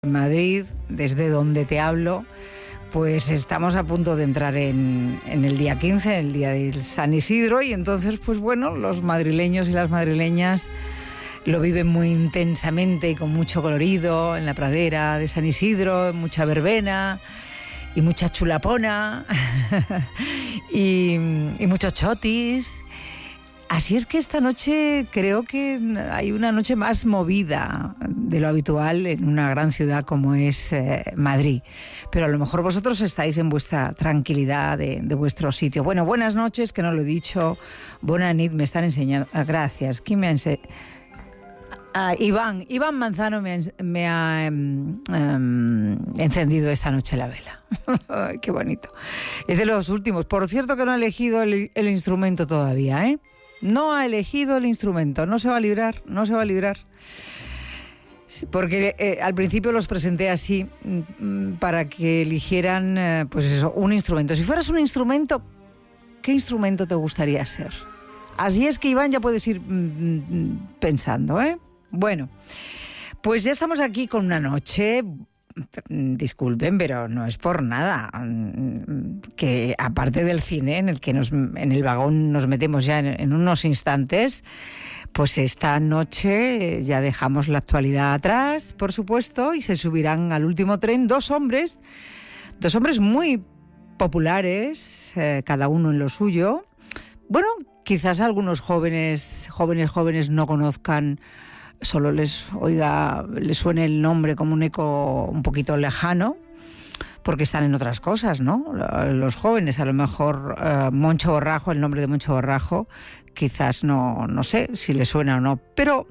En Madrid, desde donde te hablo, pues estamos a punto de entrar en el día 15, el día del San Isidro, y entonces, pues bueno, los madrileños y las madrileñas lo viven muy intensamente y con mucho colorido en la pradera de San Isidro, mucha verbena y mucha chulapona y muchos chotis. Así es que esta noche creo que hay una noche más movida de lo habitual en una gran ciudad como es Madrid. Pero a lo mejor vosotros estáis en vuestra tranquilidad de vuestro sitio. Bueno, buenas noches, que no lo he dicho. Bona nit, me están enseñando. Gracias. ¿Quién me ha enseñado? Iván Manzano me ha encendido esta noche la vela. Qué bonito. Es de los últimos. Por cierto que no ha elegido el instrumento todavía, ¿eh? No ha elegido el instrumento, no se va a librar. Porque al principio los presenté así, para que eligieran, pues eso, un instrumento. Si fueras un instrumento, ¿qué instrumento te gustaría ser? Así es que, Iván, ya puedes ir pensando, ¿eh? Bueno, pues ya estamos aquí con una noche. Disculpen, pero no es por nada que, aparte del cine en el que en el vagón nos metemos ya en unos instantes, pues esta noche ya dejamos la actualidad atrás, por supuesto, y se subirán al último tren dos hombres muy populares, cada uno en lo suyo. Bueno, quizás algunos jóvenes no conozcan, solo les suene el nombre como un eco un poquito lejano, porque están en otras cosas, ¿no? Los jóvenes, a lo mejor Moncho Borrajo, el nombre de Moncho Borrajo, quizás no sé si le suena o no, pero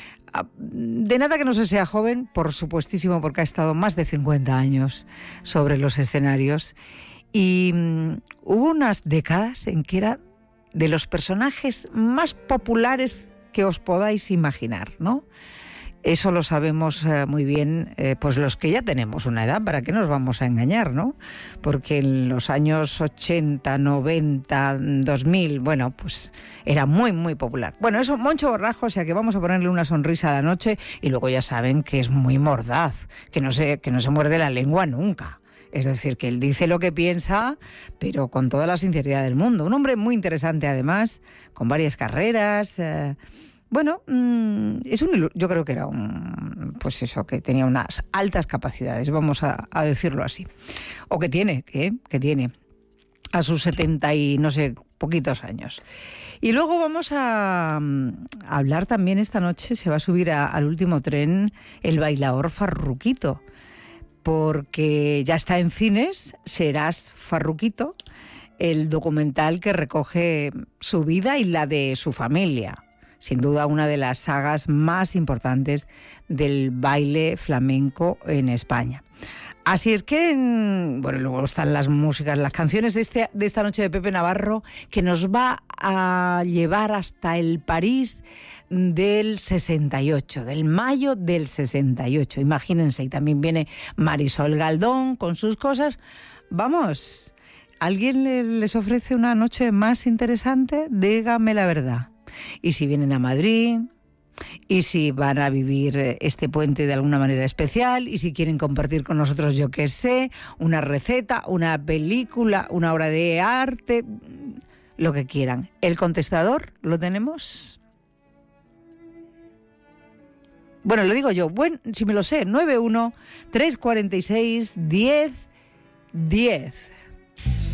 de nada que no se sea joven, por supuestísimo, porque ha estado más de 50 años sobre los escenarios, y hubo unas décadas en que era de los personajes más populares que os podáis imaginar, ¿no? Eso lo sabemos muy bien, pues los que ya tenemos una edad, ¿para qué nos vamos a engañar, no? Porque en los años 80, 90, 2000, bueno, pues era muy, muy popular. Bueno, eso, Moncho Borrajo, o sea que vamos a ponerle una sonrisa a la noche, y luego ya saben que es muy mordaz, que no se muerde la lengua nunca. Es decir, que él dice lo que piensa, pero con toda la sinceridad del mundo. Un hombre muy interesante, además, con varias carreras. Bueno, yo creo que era pues eso, que tenía unas altas capacidades, vamos a decirlo así. O que tiene a sus 70 y no sé, poquitos años. Y luego vamos a hablar también esta noche, se va a subir al último tren el bailaor Farruquito, porque ya está en cines Serás Farruquito, el documental que recoge su vida y la de su familia. Sin duda una de las sagas más importantes del baile flamenco en España. Así es que, bueno, luego están las músicas, las canciones de esta noche de Pepe Navarro, que nos va a llevar hasta el París del 68, del mayo del 68. Imagínense, y también viene Marisol Galdón con sus cosas. Vamos, ¿alguien les ofrece una noche más interesante? Dígame la verdad. Y si vienen a Madrid, y si van a vivir este puente de alguna manera especial, y si quieren compartir con nosotros, yo qué sé, una receta, una película, una obra de arte, lo que quieran. ¿El contestador lo tenemos? Bueno, lo digo yo, bueno, si me lo sé, 91 346 10 10.